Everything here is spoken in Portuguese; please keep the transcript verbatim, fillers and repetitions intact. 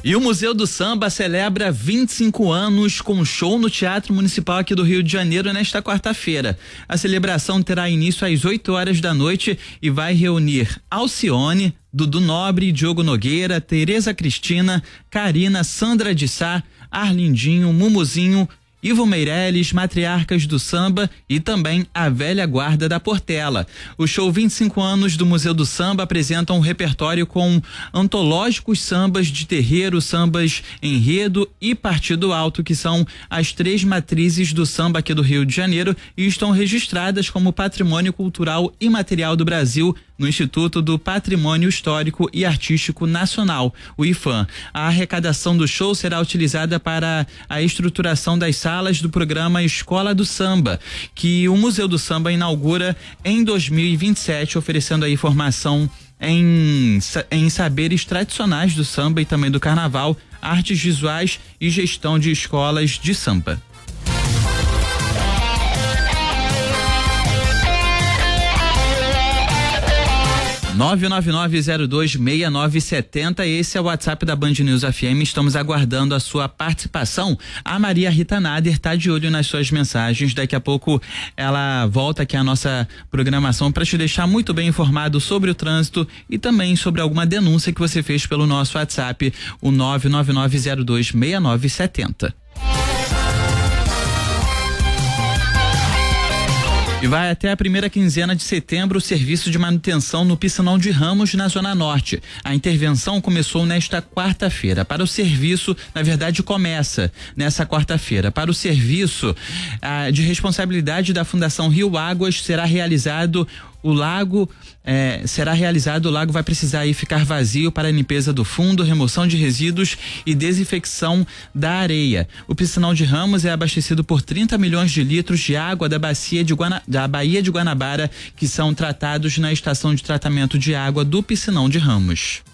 E o Museu do Samba celebra vinte e cinco anos com show no Teatro Municipal aqui do Rio de Janeiro nesta quarta-feira. A celebração terá início às oito horas da noite e vai reunir Alcione, Dudu Nobre, Diogo Nogueira, Tereza Cristina, Karina, Sandra de Sá, Arlindinho, Mumuzinho, Ivo Meirelles, Matriarcas do Samba e também a velha guarda da Portela. O show vinte e cinco anos do Museu do Samba apresenta um repertório com antológicos sambas de terreiro, sambas enredo e partido alto, que são as três matrizes do samba aqui do Rio de Janeiro e estão registradas como Patrimônio Cultural Imaterial do Brasil no Instituto do Patrimônio Histórico e Artístico Nacional, o IFAM. A arrecadação do show será utilizada para a estruturação das salas do programa Escola do Samba, que o Museu do Samba inaugura em dois mil e vinte e sete, oferecendo aí formação em, em saberes tradicionais do samba e também do carnaval, artes visuais e gestão de escolas de samba. nove nove nove zero dois seis nove sete zero, esse é o WhatsApp da Band News F M, estamos aguardando a sua participação. A Maria Rita Nader está de olho nas suas mensagens, daqui a pouco ela volta aqui à nossa programação para te deixar muito bem informado sobre o trânsito e também sobre alguma denúncia que você fez pelo nosso WhatsApp, o nove nove nove zero dois seis nove sete zero. E vai até a primeira quinzena de setembro o serviço de manutenção no Piscinão de Ramos, na Zona Norte. A intervenção começou nesta quarta-feira. Para o serviço, na verdade, começa nessa quarta-feira. Para o serviço ah, de responsabilidade da Fundação Rio Águas, será realizado o lago, eh, será realizado, o lago vai precisar aí ficar vazio para a limpeza do fundo, remoção de resíduos e desinfecção da areia. O Piscinão de Ramos é abastecido por trinta milhões de litros de água da bacia de Guana, da Baía de Guanabara, que são tratados na estação de tratamento de água do Piscinão de Ramos.